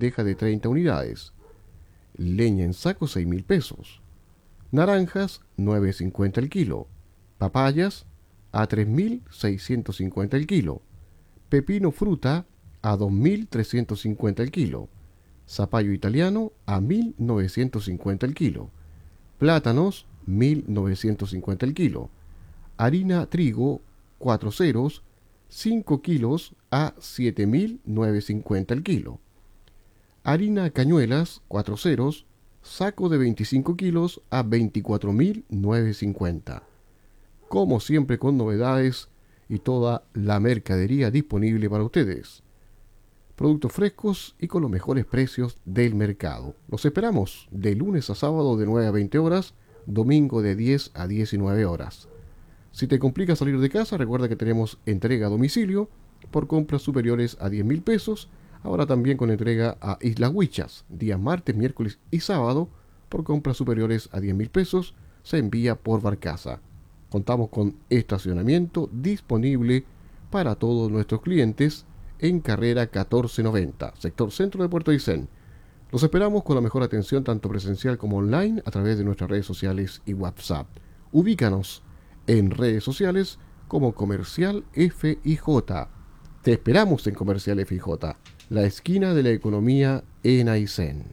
bandeja de 30 unidades. Leña en saco 6.000 pesos. Naranjas 9.50 el kilo. Papayas a 3.650 el kilo. Pepino fruta a 2.350 el kilo. Zapallo italiano a 1.950 el kilo. Plátanos 1.950 el kilo. Harina trigo 4 ceros 5 kilos a 7.950 el kilo. Harina cañuelas 4 ceros saco de 25 kilos a 24.950. Como siempre, con novedades y toda la mercadería disponible para ustedes. Productos frescos y con los mejores precios del mercado. Los esperamos de lunes a sábado de 9 a 20 horas, domingo de 10 a 19 horas. Si te complica salir de casa, recuerda que tenemos entrega a domicilio por compras superiores a 10.000 pesos. Ahora también con entrega a Islas Huichas, días martes, miércoles y sábado, por compras superiores a 10.000 pesos, se envía por barcaza. Contamos con estacionamiento disponible para todos nuestros clientes en carrera 1490, sector centro de Puerto Aysén. Los esperamos con la mejor atención tanto presencial como online a través de nuestras redes sociales y WhatsApp. Ubícanos en redes sociales como Comercial FIJ. Te esperamos en Comercial FIJ, la esquina de la economía en Aysén.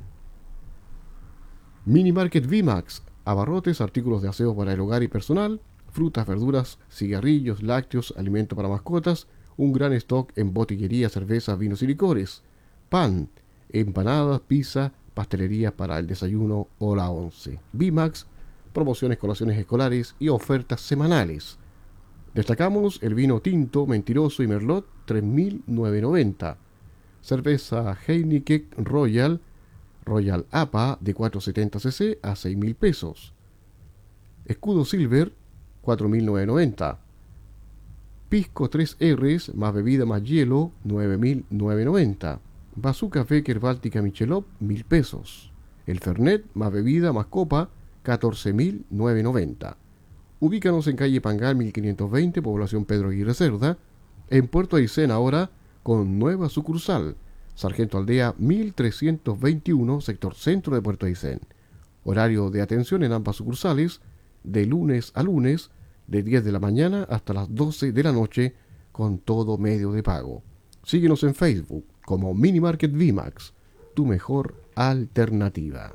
Mini Market VMAX, abarrotes, artículos de aseo para el hogar y personal, frutas, verduras, cigarrillos, lácteos, alimento para mascotas, un gran stock en botillería, cerveza, vinos y licores, pan, empanadas, pizza, pastelería para el desayuno o la once. VMAX, promociones, colaciones escolares y ofertas semanales. Destacamos el vino tinto, Mentiroso y Merlot, 3.990. Cerveza Heineken Royal APA de 470 cc a 6.000 pesos. Escudo Silver, 4.990. Pisco 3 R's más bebida más hielo, 9.990. Bazooka Becker Báltica Michelob, 1.000 pesos. El Fernet más bebida más copa, 14.990. Ubícanos en calle Pangal 1520, población Pedro Aguirre Cerda, en Puerto Aysén ahora con nueva sucursal, Sargento Aldea 1321, sector centro de Puerto Aysén. Horario de atención en ambas sucursales, de lunes a lunes, de 10 de la mañana hasta las 12 de la noche, con todo medio de pago. Síguenos en Facebook como Mini Market VMAX, tu mejor alternativa.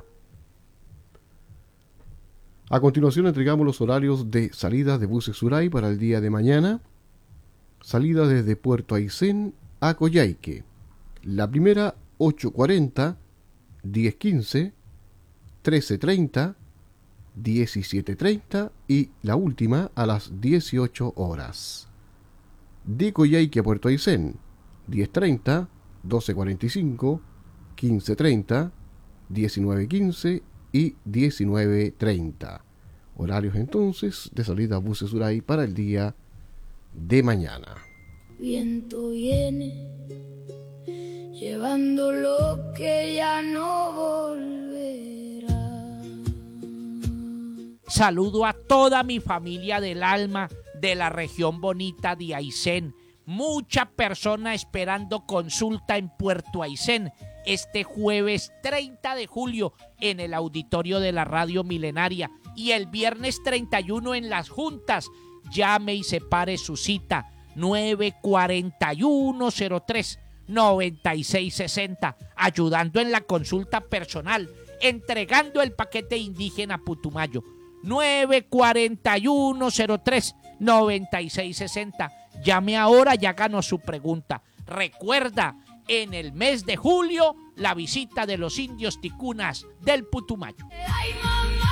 A continuación entregamos los horarios de salida de buses Suray para el día de mañana. Salida desde Puerto Aysén a Coyhaique. La primera 8:40, 10:15, 13:30, 17:30 y la última a las 18 horas. De Coyhaique a Puerto Aysén, 10:30, 12:45, 15:30, 19:15 y 19:30. Horarios entonces de salida a buses Suray para el día de mañana. Viento viene llevando lo que ya no volverá. Saludo a toda mi familia del alma de la región bonita de Aysén. Mucha persona esperando consulta en Puerto Aysén este jueves 30 de julio en el auditorio de la Radio Milenaria y el viernes 31 en Las Juntas. Llame y separe su cita 94103-9660, ayudando en la consulta personal, entregando el paquete indígena Putumayo. 94103-9660. Llame ahora y háganos su pregunta. Recuerda, en el mes de julio, la visita de los indios ticunas del Putumayo. Ay, mamá,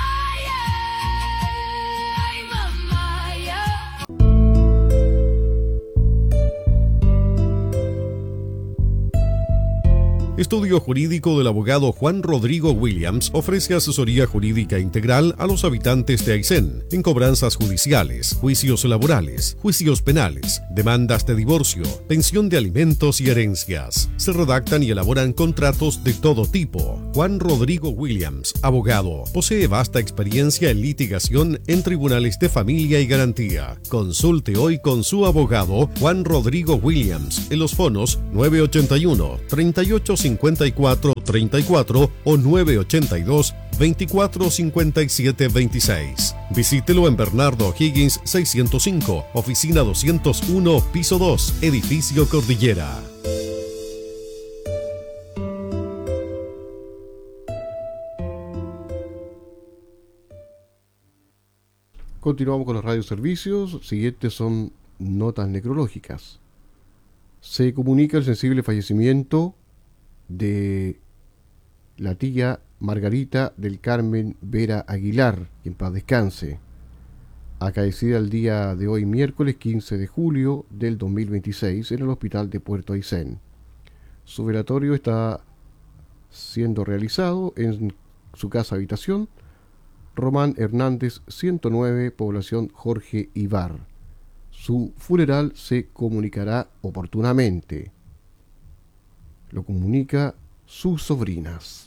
ay, mamá, ya. Estudio Jurídico del abogado Juan Rodrigo Williams ofrece asesoría jurídica integral a los habitantes de Aysén en cobranzas judiciales, juicios laborales, juicios penales, demandas de divorcio, pensión de alimentos y herencias. Se redactan y elaboran contratos de todo tipo. Juan Rodrigo Williams, abogado. Posee vasta experiencia en litigación en tribunales de familia y garantía. Consulte hoy con su abogado Juan Rodrigo Williams en los fonos 981 3854 34 o 982 2457 26. Visítelo en Bernardo Higgins 605, oficina 201, piso 2, edificio Cordillera. Continuamos con los radioservicios. Siguientes son notas necrológicas. Se comunica el sensible fallecimiento de la tía Margarita del Carmen Vera Aguilar, que en paz descanse, acaecida el día de hoy, miércoles 15 de julio del 2026, en el hospital de Puerto Aysén. Su velatorio está siendo realizado en su casa habitación, Román Hernández 109, población Jorge Ibar. Su funeral se comunicará oportunamente. Lo comunica sus sobrinas.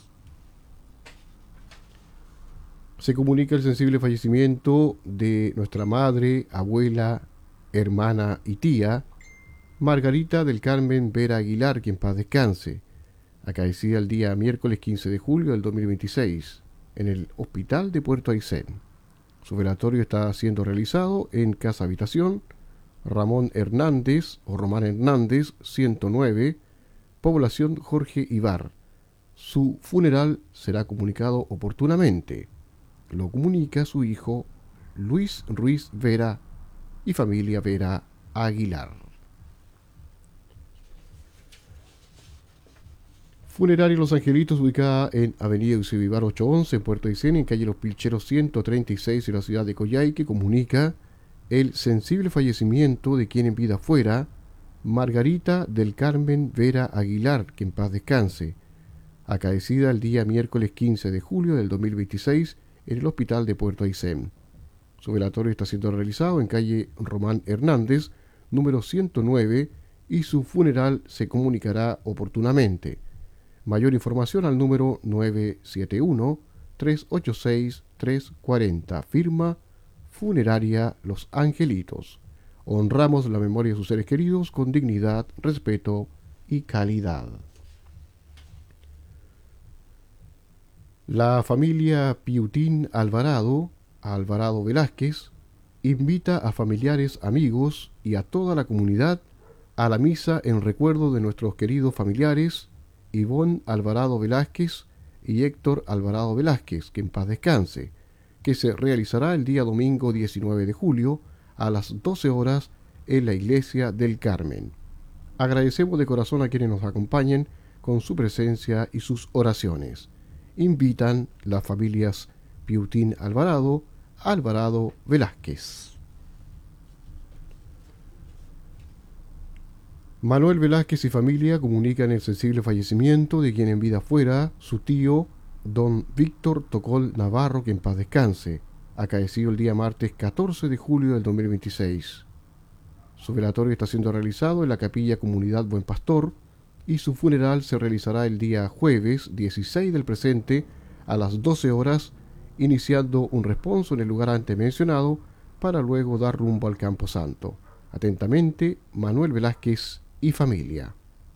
Se comunica el sensible fallecimiento de nuestra madre, abuela, hermana y tía, Margarita del Carmen Vera Aguilar, que en paz descanse, acaecida el día miércoles 15 de julio del 2026, en el hospital de Puerto Aysén. Su velatorio está siendo realizado en casa habitación, Ramón Hernández o Román Hernández 109, población Jorge Ibar. Su funeral será comunicado oportunamente. Lo comunica su hijo Luis Ruiz Vera y familia Vera Aguilar. Funeraria Los Angelitos, ubicada en Avenida Eusebio 811 en Puerto Aysén, en calle Los Pilcheros 136 en la ciudad de Coyhaique, comunica el sensible fallecimiento de quien en vida fuera Margarita del Carmen Vera Aguilar, que en paz descanse, acaecida el día miércoles 15 de julio del 2026 en el hospital de Puerto Aysén. Su velatorio está siendo realizado en calle Román Hernández, número 109, y su funeral se comunicará oportunamente. Mayor información al número 971-386-340. Firma Funeraria Los Angelitos. Honramos la memoria de sus seres queridos con dignidad, respeto y calidad. La familia Piutín Alvarado Velázquez, invita a familiares, amigos y a toda la comunidad a la misa en recuerdo de nuestros queridos familiares Ivonne Alvarado Velázquez y Héctor Alvarado Velázquez, que en paz descanse, que se realizará el día domingo 19 de julio a las 12 horas en la Iglesia del Carmen. Agradecemos de corazón a quienes nos acompañen con su presencia y sus oraciones. Invitan las familias Piutín Alvarado Velázquez. Manuel Velázquez y familia comunican el sensible fallecimiento de quien en vida fuera su tío, don Víctor Tocol Navarro, que en paz descanse, acaecido el día martes 14 de julio del 2026. Su velatorio está siendo realizado en la capilla Comunidad Buen Pastor y su funeral se realizará el día jueves 16 del presente a las 12 horas, iniciando un responso en el lugar antes mencionado para luego dar rumbo al Campo Santo. Atentamente, Manuel Velázquez y familia.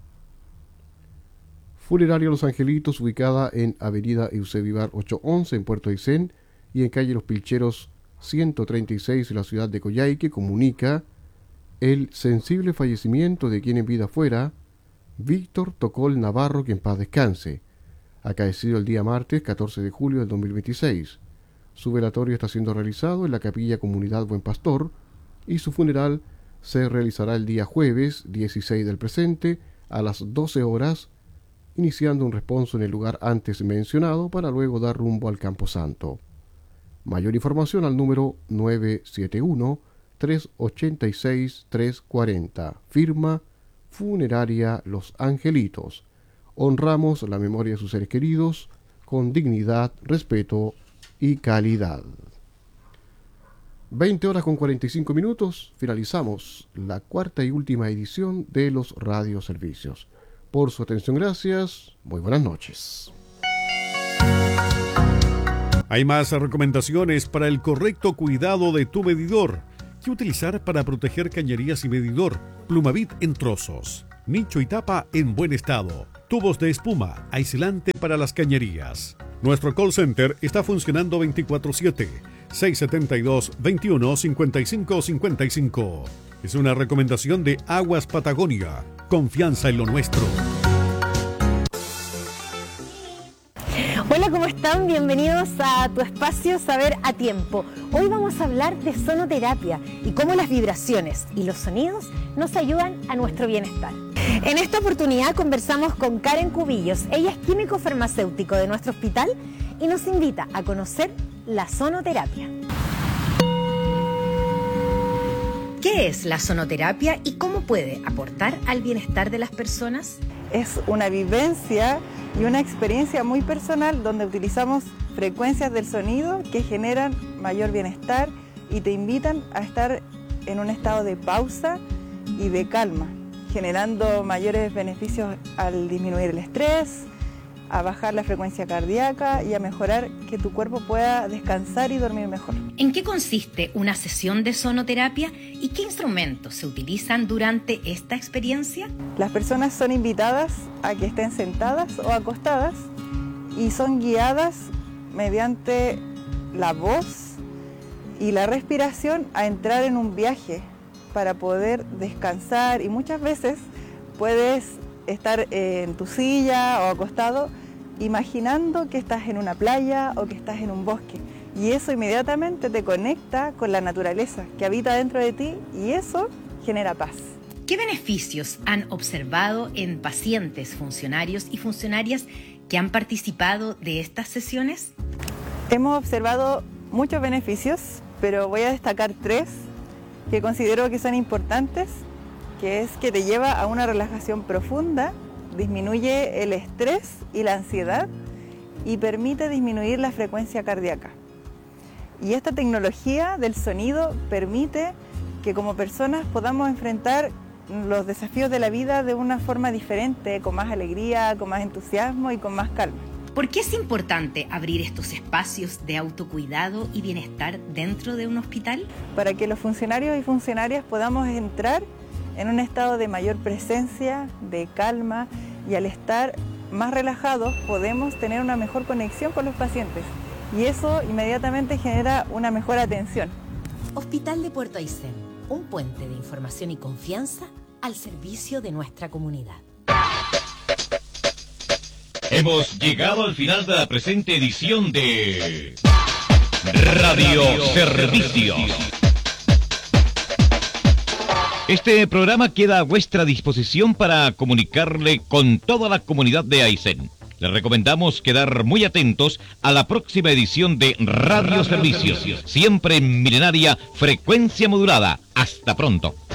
Funeraria Los Angelitos, ubicada en Avenida Eusebio 811 en Puerto Aysén y en calle Los Pilcheros 136 en la ciudad de Coyhaique, comunica el sensible fallecimiento de quien en vida fuera Víctor Tocol Navarro, que en paz descanse, acaecido el día martes 14 de julio del 2026. Su velatorio está siendo realizado en la capilla Comunidad Buen Pastor y su funeral se realizará el día jueves 16 del presente a las 12 horas, iniciando un responso en el lugar antes mencionado para luego dar rumbo al Campo Santo. Mayor información al número 971-386-340. Firma Funeraria Los Angelitos. Honramos la memoria de sus seres queridos con dignidad, respeto y calidad. 20 horas con 45 minutos, finalizamos la cuarta y última edición de los radioservicios. Por su atención, gracias. Muy buenas noches. Hay más recomendaciones para el correcto cuidado de tu medidor. ¿Qué utilizar para proteger cañerías y medidor? Plumavit en trozos, nicho y tapa en buen estado, tubos de espuma, aislante para las cañerías. Nuestro call center está funcionando 24/7, 672-21-5555. Es una recomendación de Aguas Patagonia. Confianza en lo nuestro. Hola, ¿cómo están? Bienvenidos a tu espacio Saber a Tiempo. Hoy vamos a hablar de sonoterapia y cómo las vibraciones y los sonidos nos ayudan a nuestro bienestar. En esta oportunidad conversamos con Karen Cubillos. Ella es químico farmacéutico de nuestro hospital y nos invita a conocer la sonoterapia. ¿Qué es la sonoterapia y cómo puede aportar al bienestar de las personas? Es una vivencia y una experiencia muy personal donde utilizamos frecuencias del sonido que generan mayor bienestar y te invitan a estar en un estado de pausa y de calma, generando mayores beneficios al disminuir el estrés, a bajar la frecuencia cardíaca y a mejorar que tu cuerpo pueda descansar y dormir mejor. ¿En qué consiste una sesión de sonoterapia y qué instrumentos se utilizan durante esta experiencia? Las personas son invitadas a que estén sentadas o acostadas y son guiadas mediante la voz y la respiración a entrar en un viaje para poder descansar, y muchas veces puedes estar en tu silla o acostado imaginando que estás en una playa o que estás en un bosque, y eso inmediatamente te conecta con la naturaleza que habita dentro de ti y eso genera paz. ¿Qué beneficios han observado en pacientes, funcionarios y funcionarias que han participado de estas sesiones? Hemos observado muchos beneficios, pero voy a destacar 3 que considero que son importantes, que es que te lleva a una relajación profunda, disminuye el estrés y la ansiedad y permite disminuir la frecuencia cardíaca. Y esta tecnología del sonido permite que como personas podamos enfrentar los desafíos de la vida de una forma diferente, con más alegría, con más entusiasmo y con más calma. ¿Por qué es importante abrir estos espacios de autocuidado y bienestar dentro de un hospital? Para que los funcionarios y funcionarias podamos entrar en un estado de mayor presencia, de calma, y al estar más relajados podemos tener una mejor conexión con los pacientes y eso inmediatamente genera una mejor atención. Hospital de Puerto Aysén, un puente de información y confianza al servicio de nuestra comunidad. Hemos llegado al final de la presente edición de Radio Servicios. Este programa queda a vuestra disposición para comunicarle con toda la comunidad de Aysén. Les recomendamos quedar muy atentos a la próxima edición de Radio Servicios, siempre en milenaria frecuencia modulada. Hasta pronto.